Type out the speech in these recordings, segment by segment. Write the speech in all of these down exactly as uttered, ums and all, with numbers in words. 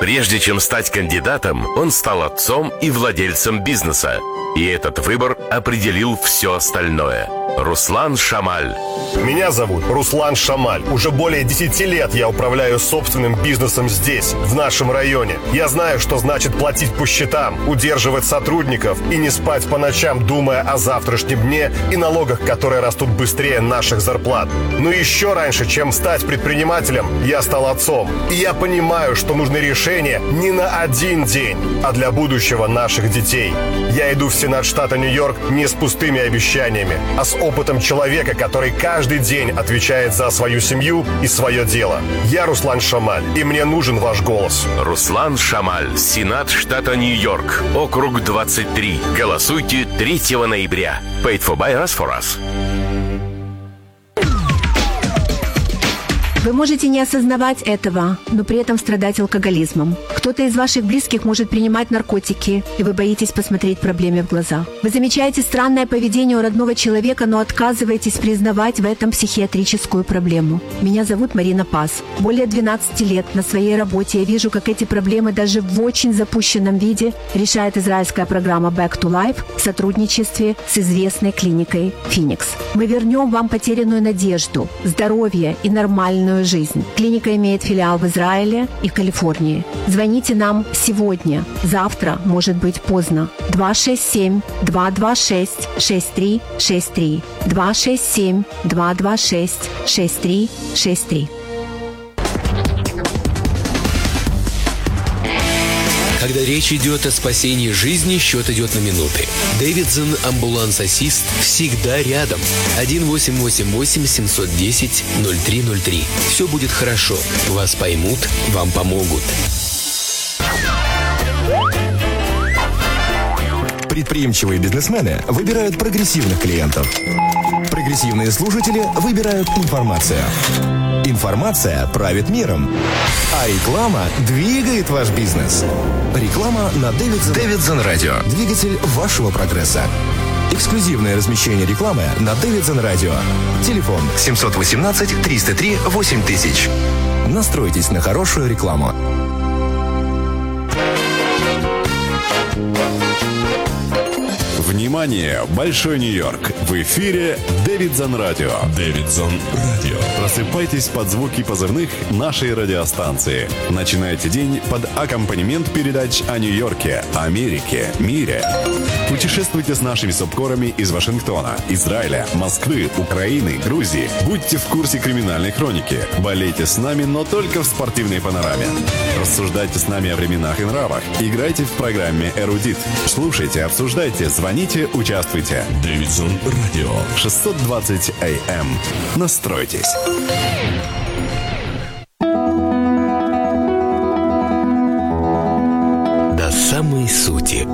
Прежде чем стать кандидатом, он стал отцом и владельцем бизнеса. И этот выбор определил все остальное. Руслан Шамаль. Меня зовут Руслан Шамаль. Уже более десяти лет я управляю собственным бизнесом здесь, в нашем районе. Я знаю, что значит платить по счетам, удерживать сотрудников и не спать по ночам, думая о завтрашнем дне и налогах, которые растут быстрее наших зарплат. Но еще раньше, чем стать предпринимателем, я стал отцом. И я понимаю, что нужны решения не на один день, а для будущего наших детей. Я иду в Сенат штата Нью-Йорк не с пустыми обещаниями, а с опытом человека, который каждый день отвечает за свою семью и свое дело. Я Руслан Шамаль, и мне нужен ваш голос. Руслан Шамаль, Сенат штата Нью-Йорк, округ двадцать три. Голосуйте третьего ноября. Paid for by us for us. Вы можете не осознавать этого, но при этом страдать алкоголизмом. Кто-то из ваших близких может принимать наркотики, и вы боитесь посмотреть проблеме в глаза. Вы замечаете странное поведение у родного человека, но отказываетесь признавать в этом психиатрическую проблему. Меня зовут Марина Пас. Более двенадцати лет на своей работе я вижу, как эти проблемы даже в очень запущенном виде решает израильская программа Back to Life в сотрудничестве с известной клиникой Phoenix. Мы вернем вам потерянную надежду, здоровье и нормальную жизнь. Клиника имеет филиал в Израиле и Калифорнии. Звоните нам сегодня. Завтра может быть поздно. два шесть семь два два шесть шесть три шесть три. два шесть семь два два шесть шесть три шесть три. Когда речь идет о спасении жизни, счет идет на минуты. Дэвидсон Амбуланс Ассист всегда рядом. один восемь восемь восемь семь один ноль ноль три ноль три. Все будет хорошо. Вас поймут, вам помогут. Предприимчивые бизнесмены выбирают прогрессивных клиентов. Прогрессивные слушатели выбирают информацию. Информация правит миром, а реклама двигает ваш бизнес. Реклама на Дэвидсон, Дэвидсон Радио. Двигатель вашего прогресса. Эксклюзивное размещение рекламы на Дэвидсон Радио. Телефон семь один восемь три ноль три восемь тысяч. Настройтесь на хорошую рекламу. Внимание! Большой Нью-Йорк! В эфире Дэвидсон Радио. Дэвидсон Радио. Просыпайтесь под звуки позывных нашей радиостанции. Начинайте день под аккомпанемент передач о Нью-Йорке, Америке, мире. Путешествуйте с нашими субкорами из Вашингтона, Израиля, Москвы, Украины, Грузии. Будьте в курсе криминальной хроники. Болейте с нами, но только в спортивной панораме. Рассуждайте с нами о временах и нравах. Играйте в программе «Эрудит». Слушайте, обсуждайте, звоните, участвуйте. Дэвидсон Радио. шестьсот двадцать эй эм. Настройтесь. До самой сути.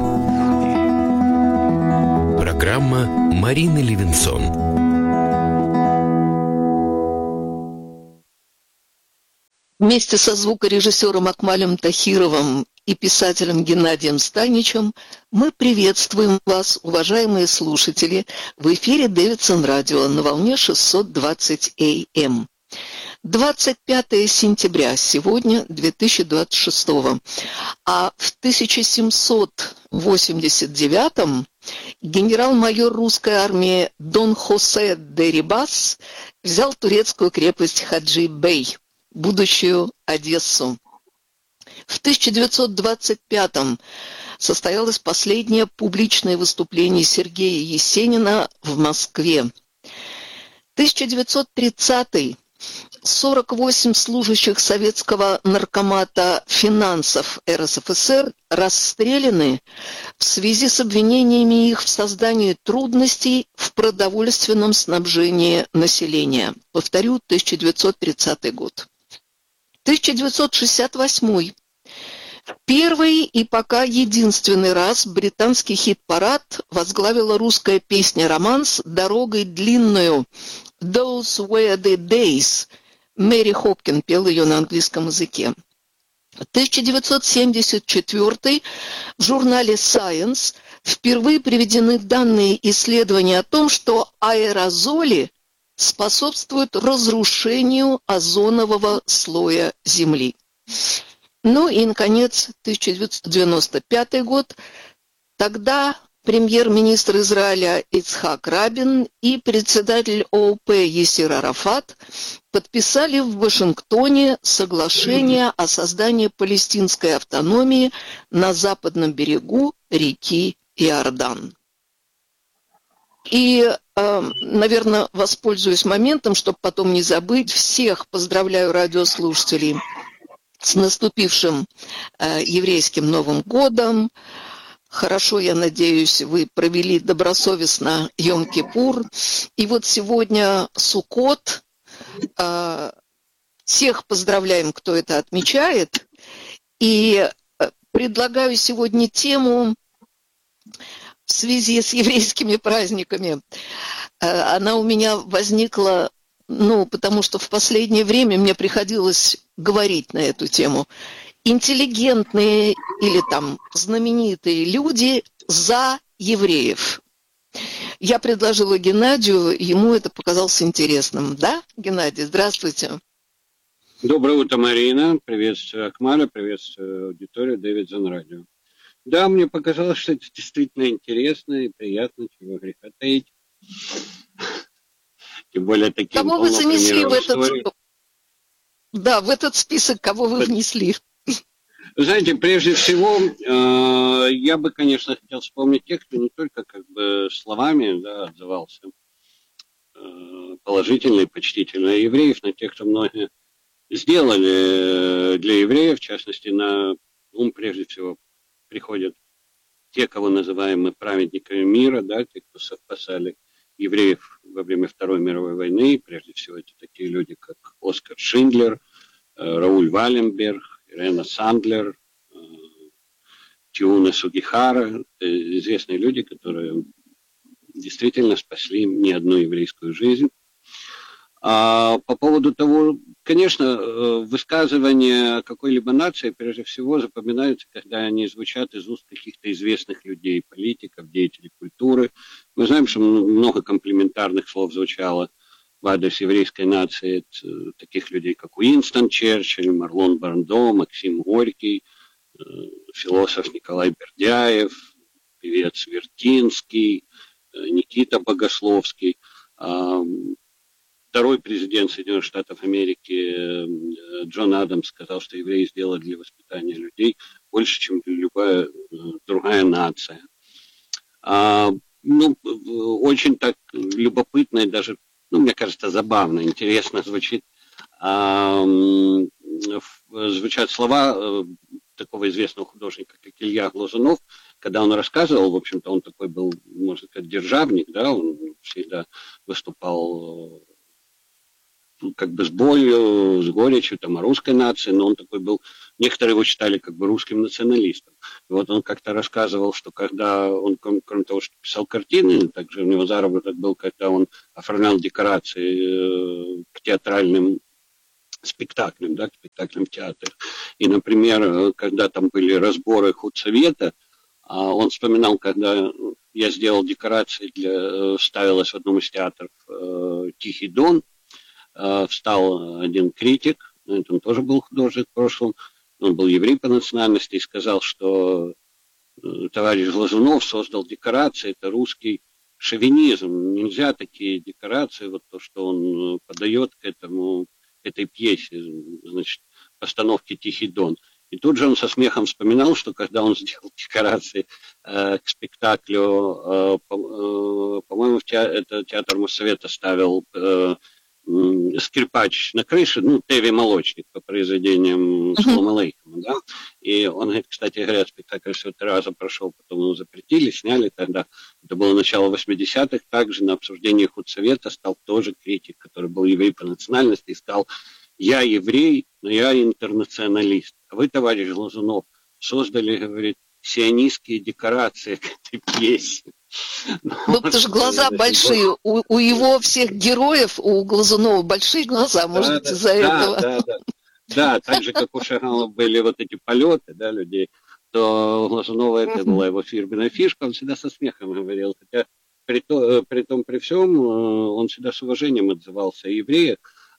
Программа Марины Левинсон. Вместе со звукорежиссером Акмалем Тахировым и писателем Геннадием Станичем мы приветствуем вас, уважаемые слушатели, в эфире Дэвидсон Радио на волне шестьсот двадцать эй эм. двадцать пятое сентября, сегодня две тысячи двадцать шестого, а в тысяча семьсот восемьдесят девятом генерал-майор русской армии Дон Хосе де Рибас взял турецкую крепость Хаджи-Бей, будущую Одессу. В тысяча девятьсот двадцать пятом состоялось последнее публичное выступление Сергея Есенина в Москве. тысяча девятьсот тридцатый. сорок восемь служащих советского наркомата финансов эр эс эф эс эр расстреляны в связи с обвинениями их в создании трудностей в продовольственном снабжении населения. Повторю, тысяча девятьсот тридцатый год. тысяча девятьсот шестьдесят восьмой. Первый и пока единственный раз британский хит-парад возглавила русская песня-романс «Дорогой длинную» «Those were the days». Мэри Хопкин пела ее на английском языке. тысяча девятьсот семьдесят четвёртый. В журнале Science впервые приведены данные исследования о том, что аэрозоли способствуют разрушению озонового слоя Земли. Ну и, наконец, тысяча девятьсот девяносто пятый год. Тогда премьер-министр Израиля Ицхак Рабин и председатель ООП Ясир Арафат подписали в Вашингтоне соглашение о создании палестинской автономии на западном берегу реки Иордан. И, э, наверное, воспользуюсь моментом, чтобы потом не забыть, всех поздравляю радиослушателей с наступившим э, еврейским Новым годом. Хорошо, я надеюсь, вы провели добросовестно Йом-Кипур. И вот сегодня Суккот. Э, всех поздравляем, кто это отмечает. И э, предлагаю сегодня тему в связи с еврейскими праздниками. Э, она у меня возникла, ну, потому что в последнее время мне приходилось говорить на эту тему. Интеллигентные или там знаменитые люди за евреев. Я предложила Геннадию, ему это показалось интересным. Да, Геннадий, здравствуйте. Доброе утро, Марина. Приветствую Акмаля, приветствую аудиторию Дэвидсон радио. Да, мне показалось, что это действительно интересно и приятно, чего греха таить. Тем более таким Кого вы занесли в этот... истории. Да, в этот список, кого вы внесли? Вы знаете, прежде всего, э, я бы, конечно, хотел вспомнить тех, кто не только как бы словами, да, отзывался э, положительно и почтительно евреев, но тех, кто многие сделали для евреев, в частности, на ум прежде всего приходят те, кого называем мы праведниками мира, да, те, кто совпасали евреев во время Второй мировой войны, прежде всего это такие люди, как Оскар Шиндлер, Рауль Валенберг, Ирена Сандлер, Тиуна Сугихара, известные люди, которые действительно спасли не одну еврейскую жизнь. А по поводу того, конечно, высказывания какой-либо нации прежде всего запоминаются, когда они звучат из уст каких-то известных людей, политиков, деятелей культуры. Мы знаем, что много комплиментарных слов звучало в адрес еврейской нации от таких людей, как Уинстон Черчилль, Марлон Брандо, Максим Горький, философ Николай Бердяев, певец Вертинский, Никита Богословский. Второй президент Соединенных Штатов Америки Джон Адамс сказал, что евреи сделали для воспитания людей больше, чем любая другая нация. А, ну, очень так любопытно и даже, ну, мне кажется, забавно, интересно звучит, а, звучат слова такого известного художника, как Илья Глазунов, когда он рассказывал, в общем-то, он такой был, можно сказать, державник, да, он всегда выступал как бы с болью, с горечью там, о русской нации, но он такой был, некоторые его считали как бы русским националистом. И вот он как-то рассказывал, что когда он, кроме того, что писал картины, также у него заработок был, когда он оформлял декорации к театральным спектаклям, да, к спектаклям в театре. И, например, когда там были разборы худсовета, он вспоминал, когда я сделал декорации, для, ставилось в одном из театров «Тихий Дон», встал один критик, он тоже был художник в прошлом, он был еврей по национальности, и сказал, что товарищ Глазунов создал декорации, это русский шовинизм, нельзя такие декорации, вот то, что он подает к этому, к этой пьесе, значит, постановке «Тихий Дон». И тут же он со смехом вспоминал, что когда он сделал декорации э, к спектаклю, э, по, э, по-моему, в театр, это театр Моссовета ставил э, скрипач на крыше, ну, Теви Молочник по произведениям Шломо Алейхема, да, и он говорит, кстати говоря, спектакль всего три раза прошел, потом его запретили, сняли тогда, это было начало восьмидесятых, также на обсуждении худсовета стал тоже критик, который был еврей по национальности, и сказал, я еврей, но я интернационалист, а вы, товарищ Глазунов, создали, говорит, сионистские декорации к этой пьесе. Ну, потому что глаза большие. У, у его всех героев, у Глазунова большие глаза, может быть, да, из-за да, этого. Да, да, да, так же, как у Шагала были вот эти полеты, да, людей, то у Глазунова это была его фирменная фишка, он всегда со смехом говорил, хотя при, то, при том, при всем, он всегда с уважением отзывался о евреях.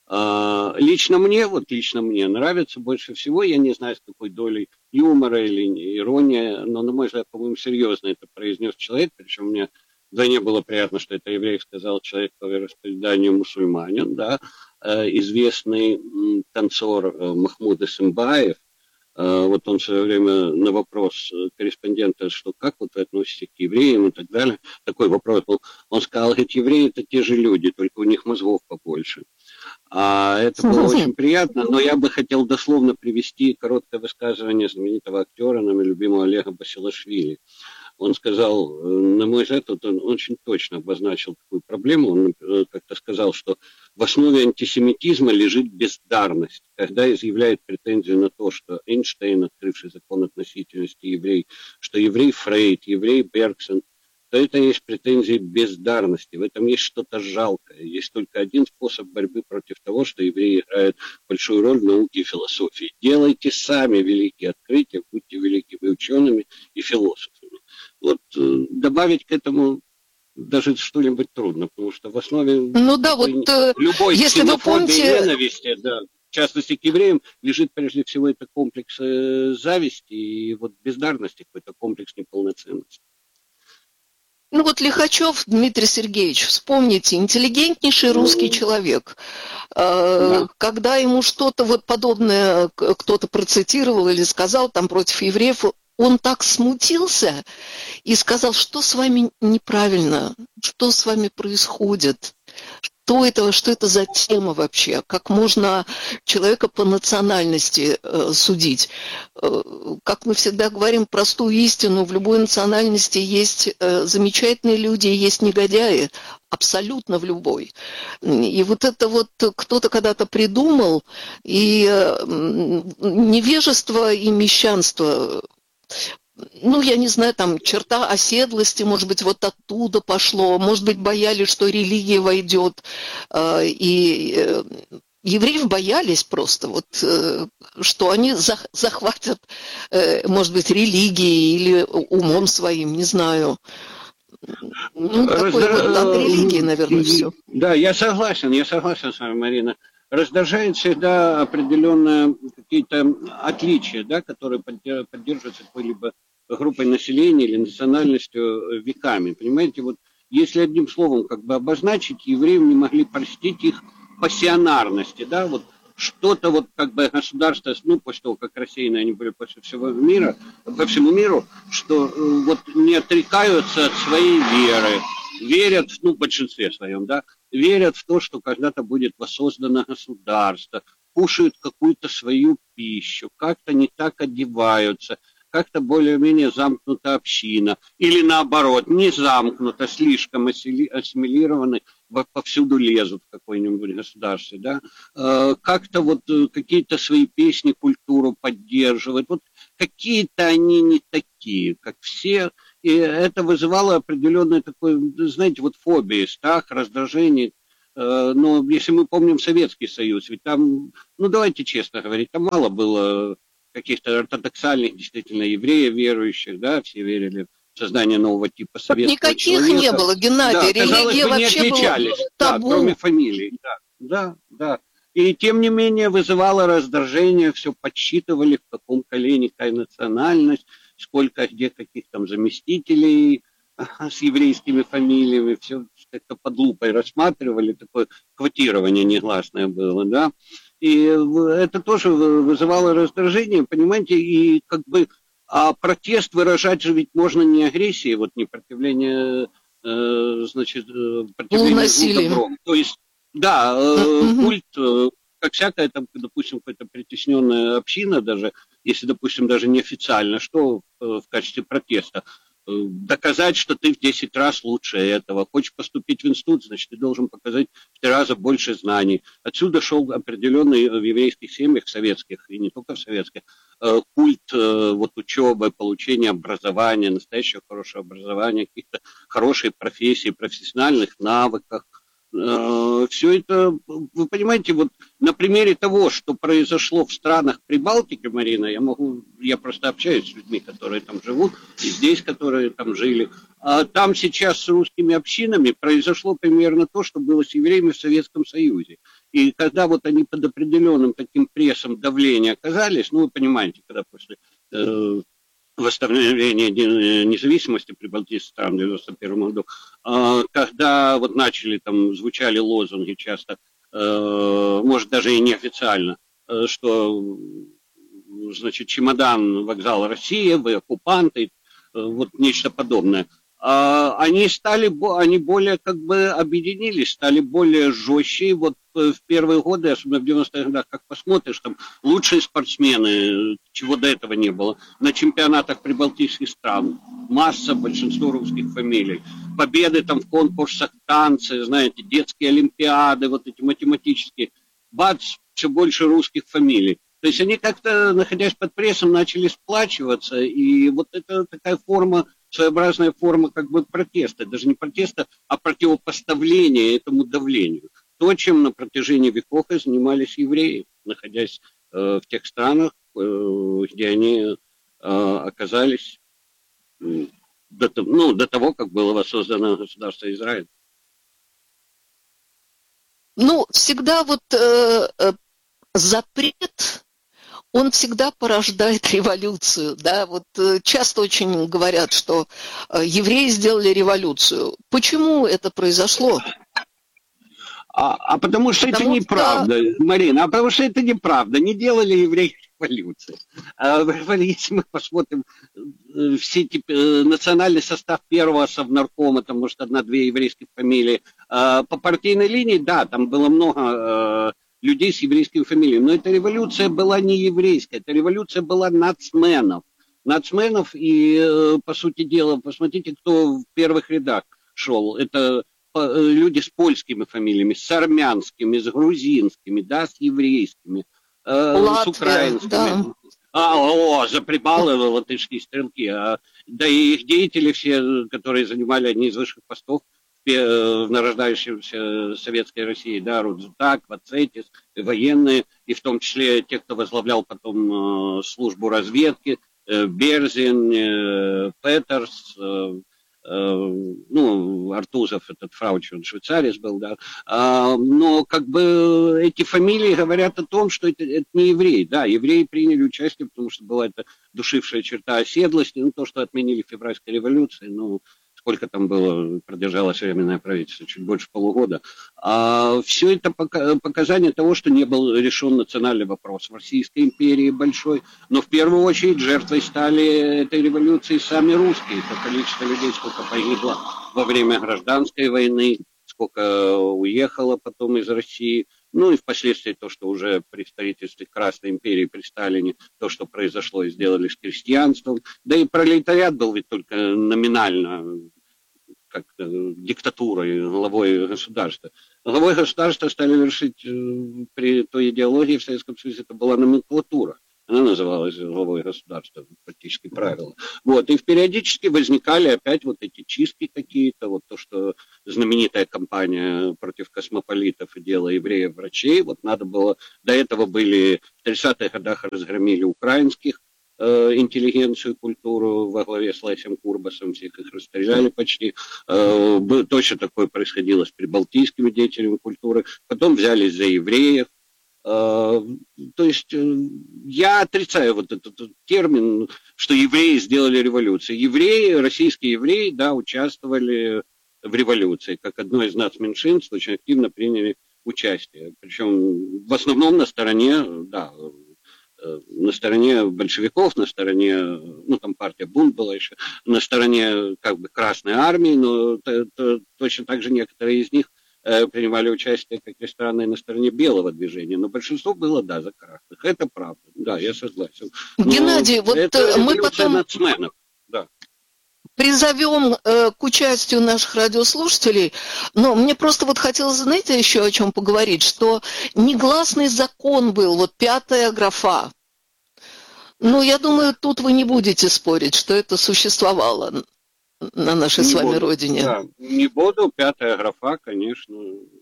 Лично мне, вот лично мне нравится больше всего, я не знаю, с какой долей юмора или ирония, но, на мой взгляд, по-моему, серьезно это произнес человек, причем мне вдвойне было приятно, что это еврей сказал человек по вероисповеданию мусульманин, да, известный танцор Махмуд Исымбаев. Вот он в свое время на вопрос корреспондента, что как вот вы относитесь к евреям и так далее, такой вопрос был, он сказал, говорит, евреи это те же люди, только у них мозгов побольше. А это было очень приятно, но я бы хотел дословно привести короткое высказывание знаменитого актера, нами любимого Олега Басилашвили. Он сказал, на мой взгляд, он очень точно обозначил такую проблему. Он как-то сказал, что в основе антисемитизма лежит бездарность, когда изъявляет претензию на то, что Эйнштейн, открывший закон относительности еврей, что еврей Фрейд, еврей Бергсон, то это есть претензии бездарности. В этом есть что-то жалкое. Есть только один способ борьбы против того, что евреи играют большую роль в науке и философии. Делайте сами великие открытия, будьте великими учеными и философами. Вот добавить к этому даже что-нибудь трудно, потому что в основе ну, да, вот, любой если вы помните... и ненависти, да, в частности к евреям, лежит прежде всего это комплекс зависти и вот бездарности, какой-то комплекс неполноценности. Ну вот Лихачев Дмитрий Сергеевич, вспомните, интеллигентнейший русский человек. Да. Когда ему что-то вот подобное кто-то процитировал или сказал там против евреев, он так смутился и сказал, что с вами неправильно, что с вами происходит, что это, что это за тема вообще, как можно человека по национальности э, судить. Э, как мы всегда говорим простую истину, в любой национальности есть э, замечательные люди, есть негодяи, абсолютно в любой. И вот это вот кто-то когда-то придумал, и э, невежество и мещанство, ну, я не знаю, там, черта оседлости, может быть, вот оттуда пошло, может быть, боялись, что религия войдет, и евреев боялись просто, вот, что они захватят, может быть, религией или умом своим, не знаю. Ну, такой Раздра... вот от религии, наверное, все. Да, я согласен, я согласен с вами, Марина. Раздражает всегда определенные какие-то отличия, да, которые поддерживаются какой-либо группой населения или национальностью веками. Понимаете, вот если одним словом как бы обозначить, евреям не могли простить их пассионарности, да, вот что-то вот как бы государство, ну, после того, как рассеяны они были по всему миру, по всему миру, что вот не отрекаются от своей веры, верят, ну, в большинстве своем, да, верят в то, что когда-то будет воссоздано государство, кушают какую-то свою пищу, как-то не так одеваются, как-то более-менее замкнута община, или наоборот, не замкнута, слишком ассимилированы, повсюду лезут в какое-нибудь государство, да, как-то вот какие-то свои песни, культуру поддерживают, вот какие-то они не такие, как все, и это вызывало определенное такое, знаете, вот фобии, страх, раздражение. Но если мы помним Советский Союз, ведь там, ну давайте честно говорить, там мало было каких-то ортодоксальных действительно евреев верующих, да, все верили в создание нового типа советского Никаких человека. не было, Геннадий, да, религия бы, вообще не отличались, была да, табу. кроме фамилий, да, да, да. И тем не менее вызывало раздражение, все подсчитывали, в каком колене какая национальность, сколько где каких там заместителей с еврейскими фамилиями, все как-то под лупой рассматривали, такое квотирование негласное было, да. И это тоже вызывало раздражение, понимаете, и как бы а протест выражать же ведь можно не агрессией, вот не противление, э, значит, противление добром. То есть, да, э, культ, э, как всякая там, допустим, какая-то притесненная община, даже если, допустим, даже неофициально, что э, в качестве протеста? Доказать, что ты в десять раз лучше этого. Хочешь поступить в институт, значит, ты должен показать в три раза больше знаний. Отсюда шел определенный в еврейских семьях, советских, и не только в советских, культ вот, учебы, получения образования, настоящего хорошего образования, каких-то хорошей профессий, профессиональных навыках. Все это, вы понимаете, вот на примере того, что произошло в странах Прибалтики, Марина, я могу, я просто общаюсь с людьми, которые там живут, и здесь, которые там жили, а там сейчас с русскими общинами произошло примерно то, что было с евреями в Советском Союзе. И когда вот они под определенным таким прессом давления оказались, ну, вы понимаете, когда после э, восстановления независимости прибалтийских стран в девяносто первом году, э, когда вот начали, там, звучали лозунги часто, э, может, даже и неофициально, э, что, значит, чемодан, вокзал России, вы оккупанты, э, вот нечто подобное. Они стали, они более как бы объединились, стали более жестче. Вот в первые годы, особенно в девяностых годах, как посмотришь, там лучшие спортсмены, чего до этого не было, на чемпионатах прибалтийских стран, масса, большинство русских фамилий, победы там в конкурсах, танцы, знаете, детские олимпиады, вот эти математические, бац, все больше русских фамилий. То есть они как-то, находясь под прессом, начали сплачиваться, и вот это такая форма, своеобразная форма как бы протеста, даже не протеста, а противопоставления этому давлению. То, чем на протяжении веков и занимались евреи, находясь э, в тех странах, э, где они э, оказались э, до, ну, до того, как было воссоздано государство Израиль. Ну, всегда вот э, э, запрет... он всегда порождает революцию, да, вот часто очень говорят, что евреи сделали революцию. Почему это произошло? А, а потому что потому это неправда, что... Марина, а потому что это неправда, не делали евреи революции. А, если мы посмотрим все эти, национальный состав первого совнаркома, там, может, одна-две еврейских фамилии, а, по партийной линии, да, там было много... людей с еврейскими фамилиями. Но эта революция была не еврейская, эта революция была нацменов. Нацменов, и, по сути дела, посмотрите, кто в первых рядах шел. Это люди с польскими фамилиями, с армянскими, с грузинскими, да, с еврейскими, Латвия, с украинскими. Да. А, о, за прибалы латышские стрелки. А, да и их деятели все, которые занимали одни из высших постов в нарождающейся советской России, да, Рудзутак, Вацетис, военные, и в том числе те, кто возглавлял потом э, службу разведки, э, Берзин, э, Петерс, э, э, ну, Артузов, этот Фрауч, он швейцарец был, да, а, но как бы эти фамилии говорят о том, что это, это не евреи, да, евреи приняли участие, потому что была эта душившая черта оседлости, ну, то, что отменили февральской революции, ну, сколько там было, продержалось временное правительство, чуть больше полугода. А все это показание того, что не был решен национальный вопрос в Российской империи большой, но в первую очередь жертвой стали этой революции сами русские. То количество людей, сколько погибло во время гражданской войны, сколько уехало потом из России, ну и впоследствии то, что уже при строительстве Красной империи, при Сталине, то, что произошло и сделали с крестьянством. Да и пролетариат был ведь только номинально как диктатурой, главой государства. Главой государства стали вершить при той идеологии в Советском Союзе, это была номенклатура. Она называлась главой государства, практически правило. Вот, и периодически возникали опять вот эти чистки какие-то, вот то, что знаменитая кампания против космополитов и дело евреев-врачей, вот надо было, до этого были, в тридцатых годах разгромили украинских э, интеллигенцию, культуру во главе с Лесем Курбасом, всех их расстреляли почти. Э, точно такое происходило с прибалтийскими деятелями культуры. Потом взялись за евреев. То есть я отрицаю вот этот термин, что евреи сделали революцию. Евреи, российские евреи, да, участвовали в революции, как одно из нацменьшинств, очень активно приняли участие. Причем в основном на стороне, да, на стороне большевиков, на стороне, ну там партия Бунт была еще, на стороне как бы Красной Армии, но то, то, точно так же некоторые из них принимали участие, как ни странно, и на стороне белого движения, но большинство было, да, за красных. Это правда, да, я согласен. Но Геннадий, вот мы потом нацменов, да. призовем э, к участию наших радиослушателей, но мне просто вот хотелось, знаете, еще о чем поговорить, что негласный закон был, вот пятая графа. Ну, я думаю, тут вы не будете спорить, что это существовало на нашей не с вами буду, родине. Да, не буду. Пятая графа, конечно,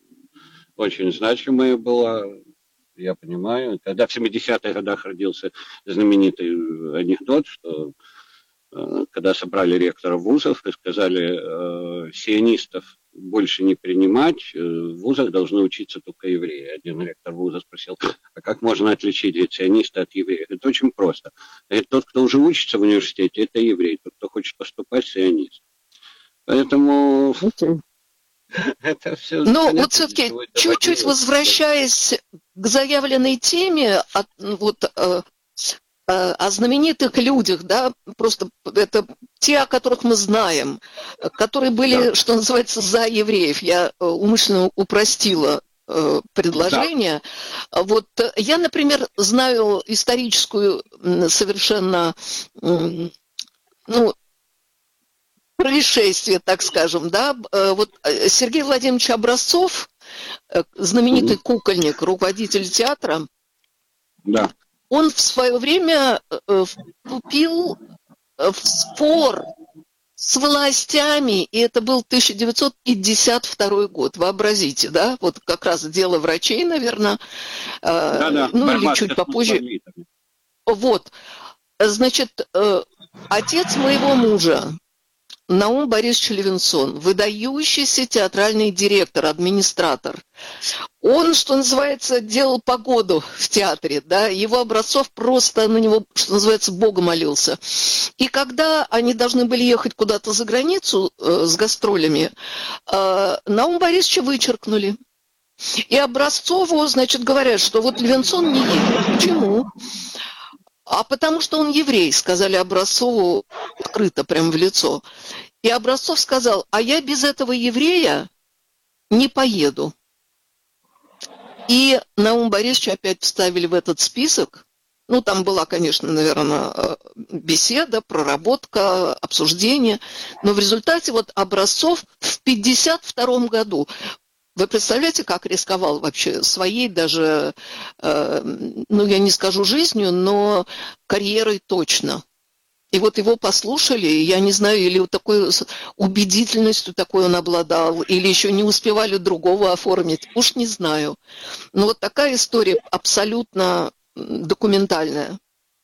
очень значимая была, я понимаю. Когда в семидесятых годах родился знаменитый анекдот, что э, когда собрали ректоров вузов и сказали, э, сионистов больше не принимать. В вузах должны учиться только евреи. Один ректор вуза спросил, а как можно отличить сиониста от еврея? Это очень просто. Тот, кто уже учится в университете, это еврей. Тот, кто хочет поступать, сионист. Поэтому... Okay. Это все. Но вот все-таки чуть-чуть возвращаясь к заявленной теме, от, вот... о знаменитых людях, да, просто это те, о которых мы знаем, которые были, да. что называется, за евреев. Я умышленно упростила э, предложение. Да. Вот я, например, знаю историческую совершенно, э, ну, происшествие, так скажем, да. Вот Сергей Владимирович Образцов, знаменитый mm-hmm. кукольник, руководитель театра, да. он в свое время вступил в спор с властями, и это был тысяча девятьсот пятьдесят второй год, вообразите, да, вот как раз дело врачей, наверное, да-да, ну или чуть попозже. Вот, значит, отец моего мужа, Наум Борисович Левинсон, выдающийся театральный директор, администратор. Он, что называется, делал погоду в театре, да, его Образцов просто на него, что называется, Бога молился. И когда они должны были ехать куда-то за границу э, с гастролями, э, Наум Борисовича вычеркнули. И Образцову, значит, говорят, что вот Левинсон не едет. Почему? А потому что он еврей, сказали Образцову открыто, прямо в лицо. И Образцов сказал, а я без этого еврея не поеду. И Наум Борисовича опять вставили в этот список. Ну, там была, конечно, наверное, беседа, проработка, обсуждение. Но в результате вот Образцов в пятьдесят втором году... Вы представляете, как рисковал вообще своей даже, э, ну, я не скажу жизнью, но карьерой точно. И вот его послушали, я не знаю, или вот такой убедительностью такой он обладал, или еще не успевали другого оформить, уж не знаю. Но вот такая история абсолютно документальная.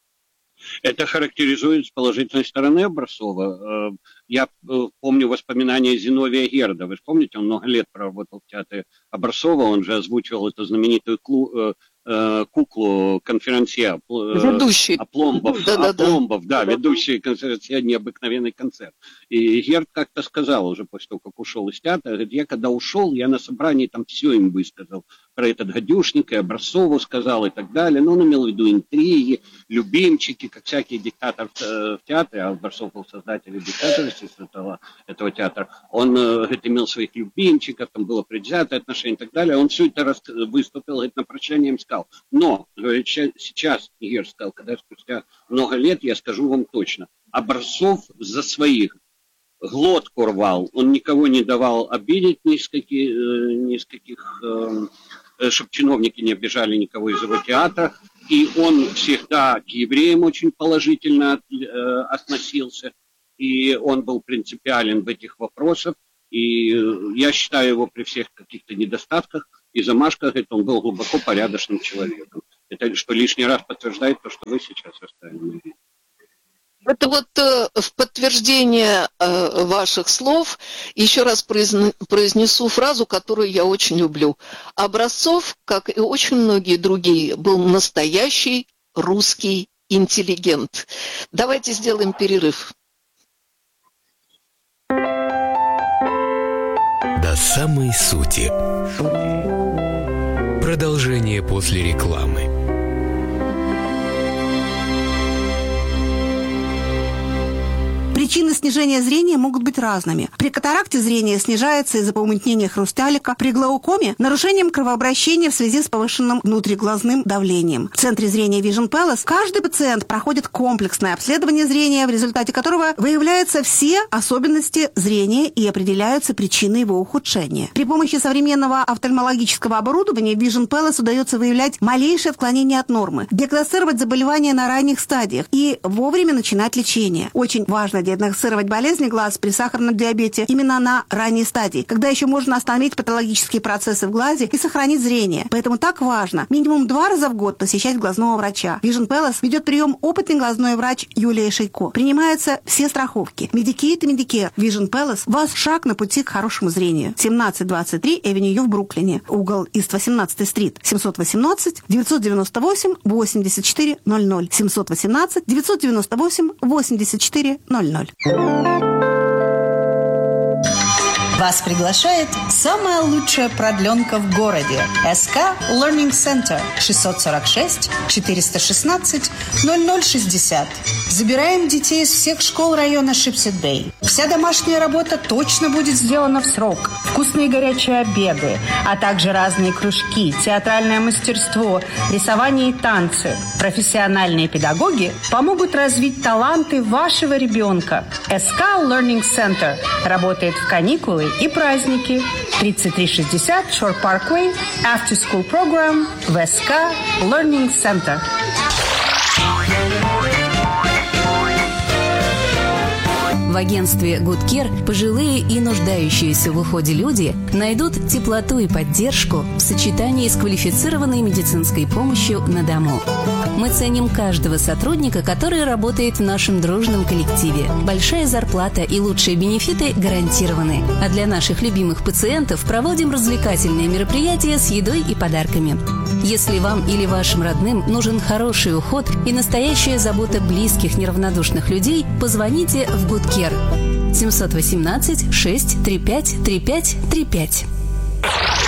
Это характеризует с положительной стороны Образцова. Я помню воспоминания Зиновия Герда. Вы же помните, он много лет проработал в театре Образцова, он же озвучивал эту знаменитую клу, э, куклу конферансье. Ведущий. Опломбов, да, да, Опломбов, да, да, ведущий конферансье «Необыкновенный концерт». И Герд как-то сказал уже после того, как ушел из театра, говорит, я когда ушел, я на собрании там все им высказал. Про этот гадюшник и Образцову сказал и так далее. Но он имел в виду интриги, любимчики, как всякий диктатор в театре, а Образцов был создателем диктаторства этого, этого театра. Он говорит, имел своих любимчиков, там было предвзятое отношение и так далее. Он все это выступил, говорит, на прощание им сказал. Но, говорит, сейчас, Игорь сказал, когда спустя много лет, я скажу вам точно, Образцов за своих глотку рвал, он никого не давал обидеть, ни с каких, ни с каких чтобы чиновники не обижали никого из его театра, и он всегда к евреям очень положительно относился, и он был принципиален в этих вопросах, и я считаю его при всех каких-то недостатках и замашках, это он был глубоко порядочным человеком. Это что лишний раз подтверждает то, что вы сейчас оставили. Это вот э, в подтверждение э, ваших слов еще раз произн- произнесу фразу, которую я очень люблю. Образцов, как и очень многие другие, был настоящий русский интеллигент. Давайте сделаем перерыв. До самой сути. Продолжение после рекламы. Причины снижения зрения могут быть разными. При катаракте зрение снижается из-за помутнения хрусталика, при глаукоме – нарушением кровообращения в связи с повышенным внутриглазным давлением. В центре зрения Vision Palace каждый пациент проходит комплексное обследование зрения, в результате которого выявляются все особенности зрения и определяются причины его ухудшения. При помощи современного офтальмологического оборудования Vision Palace удается выявлять малейшее отклонение от нормы, диагностировать заболевания на ранних стадиях и вовремя начинать лечение. Очень важно диагностировать спровоцировать болезни глаз при сахарном диабете именно на ранней стадии, когда еще можно остановить патологические процессы в глазе и сохранить зрение. Поэтому так важно минимум два раза в год посещать глазного врача. Vision Palace ведет прием опытный глазной врач Юлия Шейко. Принимаются все страховки. Medicare и Medicare. Vision Palace – ваш шаг на пути к хорошему зрению. семнадцать двадцать три Эвеню в Бруклине. Угол Ист восемнадцатый стрит. семьсот восемнадцать девятьсот девяносто восемь восемьдесят четыре ноль ноль. семьсот восемнадцать девятьсот девяносто восемь восемьдесят четыре ноль ноль. Вас приглашает самая лучшая продленка в городе. эс ка Learning Center. шестьсот сорок шесть четыреста шестнадцать ноль ноль шестьдесят. Забираем детей из всех школ района Шипсет-Бэй. Вся домашняя работа точно будет сделана в срок. Вкусные горячие обеды, а также разные кружки, театральное мастерство, рисование и танцы. Профессиональные педагоги помогут развить таланты вашего ребенка. эс ка Learning Center работает в каникулы и праздники. тридцать три шестьдесят Shore Parkway, After School Program в эс ка Learning Center. В агентстве Good Care пожилые и нуждающиеся в уходе люди найдут теплоту и поддержку в сочетании с квалифицированной медицинской помощью на дому. Мы ценим каждого сотрудника, который работает в нашем дружном коллективе. Большая зарплата и лучшие бенефиты гарантированы. А для наших любимых пациентов проводим развлекательные мероприятия с едой и подарками. Если вам или вашим родным нужен хороший уход и настоящая забота близких неравнодушных людей, позвоните в Good Care. семь один восемь шесть три пять три пять три пять.